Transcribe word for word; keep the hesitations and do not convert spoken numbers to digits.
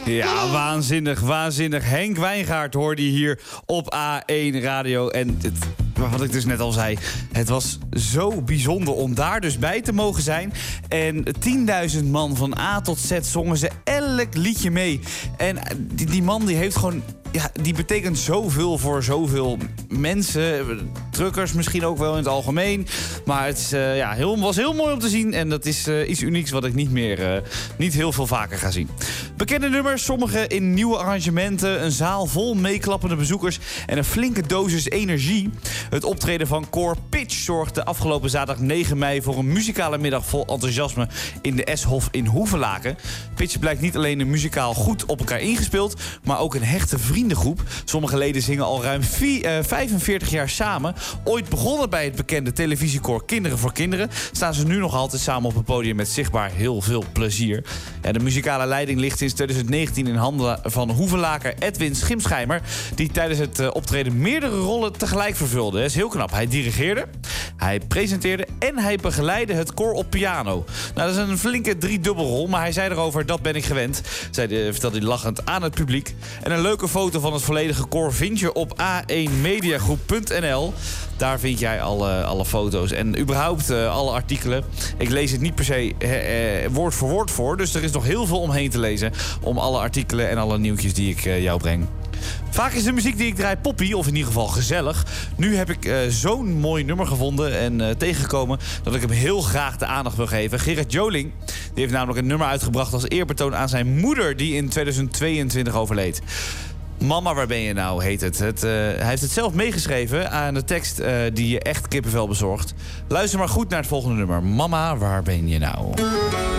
Ja, waanzinnig, waanzinnig. Henk Wijngaard hoorde je hier op A één Radio. En het, wat ik dus net al zei, het was zo bijzonder om daar dus bij te mogen zijn. En tienduizend man van A tot Z zongen ze elk liedje mee. En die, die man die heeft gewoon... Ja, die betekent zoveel voor zoveel mensen. Truckers misschien ook wel in het algemeen. Maar het is, uh, ja, heel, was heel mooi om te zien. En dat is uh, iets unieks wat ik niet meer, uh, niet heel veel vaker ga zien. Bekende nummers, sommige in nieuwe arrangementen. Een zaal vol meeklappende bezoekers. En een flinke dosis energie. Het optreden van Koor Pitch zorgde afgelopen zaterdag negen mei... voor een muzikale middag vol enthousiasme in de S-Hof in Hoevelaken. Pitch blijkt niet alleen een muzikaal goed op elkaar ingespeeld... maar ook een hechte vriend. Groep. Sommige leden zingen al ruim vier, uh, vijfenveertig jaar samen. Ooit begonnen bij het bekende televisiekoor Kinderen voor Kinderen... staan ze nu nog altijd samen op het podium met zichtbaar heel veel plezier. Ja, de muzikale leiding ligt sinds twintig negentien in handen van Hoevelaker Edwin Schimschijmer... die tijdens het uh, optreden meerdere rollen tegelijk vervulde. Dat is heel knap. Hij dirigeerde, hij presenteerde en hij begeleidde het koor op piano. Nou, dat is een flinke driedubbelrol, maar hij zei erover: dat ben ik gewend. Zei de, vertelde hij lachend aan het publiek. En een leuke foto van het volledige koor vind je op a één mediagroep punt n l. Daar vind jij alle, alle foto's en überhaupt uh, alle artikelen. Ik lees het niet per se eh, eh, woord voor woord voor, dus er is nog heel veel omheen te lezen... om alle artikelen en alle nieuwtjes die ik uh, jou breng. Vaak is de muziek die ik draai poppy, of in ieder geval gezellig. Nu heb ik uh, zo'n mooi nummer gevonden en uh, tegengekomen... dat ik hem heel graag de aandacht wil geven. Gerard Joling die heeft namelijk een nummer uitgebracht als eerbetoon aan zijn moeder... die in tweeduizend tweeëntwintig overleed. Mama, waar ben je nou, heet het. het uh, hij heeft het zelf meegeschreven aan de tekst uh, die je echt kippenvel bezorgt. Luister maar goed naar het volgende nummer. Mama, waar ben je nou?